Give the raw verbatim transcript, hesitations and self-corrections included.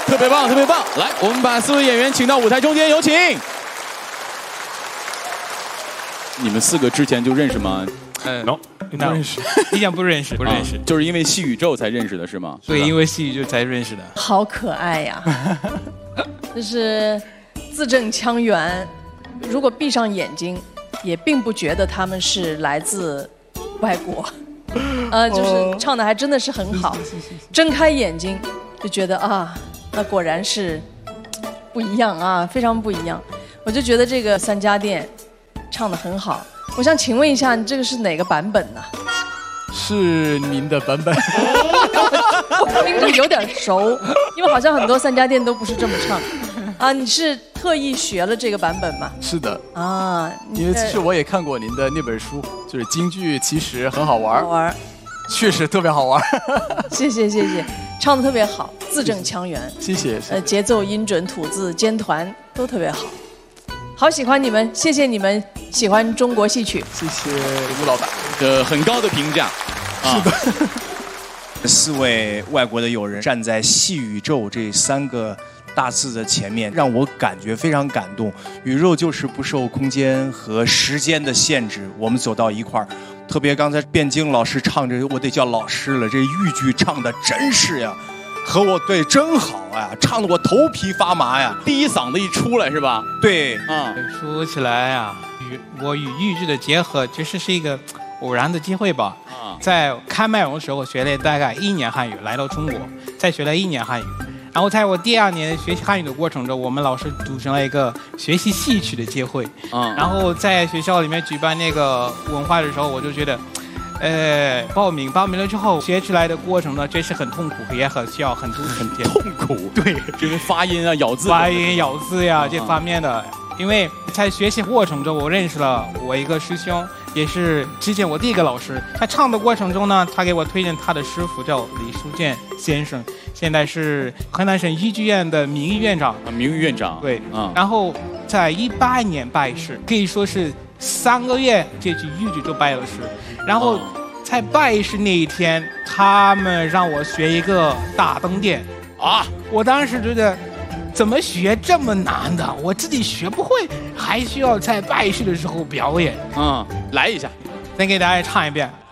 特别棒，特别棒！来，我们把四位演员请到舞台中间，有请。你们四个之前就认识吗？ 嗯 ，no， 不认识，一点不认识，不认识， 就是因为戏宇宙才认识的是吗？ 对，因为戏宇宙才认识的。 好可爱呀，就是字正腔圆。如果闭上眼睛，也并不觉得他们是来自外国。呃，就是唱的还真的是很好。睁开眼睛就觉得啊，那果然是不一样啊，非常不一样。我就觉得这个三家店唱的很好。我想请问一下，你这个是哪个版本呢？ 是您的版本。 我听着有点熟，因为好像很多三家店都不是这么唱。啊，你是特意学了这个版本吗？ 是的。 啊， 因为其实我也看过您的那本书，就是京剧，其实很好玩。 好玩， 确实特别好玩。 谢谢谢谢，唱的特别好，字正腔圆。 谢谢。 呃，节奏音准、吐字、尖团都特别好。好喜欢你们，谢谢你们喜欢中国戏曲。 谢谢吴老板的很高的评价。 是的。 四位外国的友人站在戏宇宙这三个大字的前面，让我感觉非常感动。宇宙就是不受空间和时间的限制，我们走到一块儿。特别刚才卞京老师唱这，我得叫老师了，这豫剧唱的真是呀，和我对真好呀，唱得我头皮发麻呀。 第一嗓子一出来是吧？ 对， 啊、 嗯，说起来啊，与我与豫剧的结合，其实是一个偶然的机会吧。啊，在开麦容的时候学了大概一年汉语，来到中国再学了一年汉语。然后在我第二年学习汉语的过程中，我们老师组成了一个学习戏曲的机会。嗯，然后在学校里面举办那个文化的时候，我就觉得，呃，报名报名了之后，学出来的过程呢，确实很痛苦，也很需要很多很痛苦。对，因为发音啊、咬字、 发音、咬字呀、啊、这方面的。因为在学习过程中，我认识了我一个师兄，也是之前我第一个老师。在唱的过程中呢，他给我推荐他的师傅叫李书建先生，现在是河南省豫剧院的名誉院长。 啊，名誉院长。 对， 啊。 然后在一八年拜师，可以说是三个月这句豫剧就拜了师。然后在拜师那一天，他们让我学一个大灯殿啊，我当时觉得。怎么学这么难的？我自己学不会，还需要在拜师的时候表演。 嗯，来一下， 再给大家唱一遍。